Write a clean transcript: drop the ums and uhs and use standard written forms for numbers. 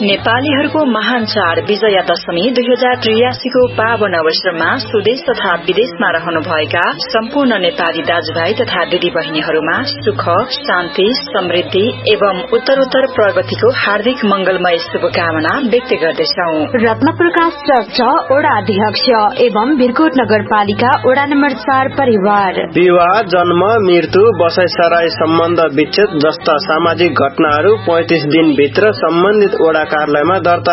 नेपालीहरूको महान चाड विजया दशमी 2083 को पावन अवसरमा स्वदेश तथा विदेशमा रहनुभएका सम्पूर्ण नेपाली दाजुभाइ तथा दिदी बहिनीहरूमा सुख शान्ति समृद्धि एवं उत्तरोत्तर प्रगतिको हार्दिक मंगलमय शुभकामना व्यक्त गर्दछौ। रत्नप्रकाश चर्च वडा अध्यक्ष एवं भिरकोट नगरपालिका वडा नम्बर 4 परिवार। विवाह जन्म मृत्यु बसाइसराई सम्बन्ध विच्छेद जस्ता सामाजिक घटनाहरू 35 दिन भित्र सम्बन्धित वडा कार्यालयमा दर्ता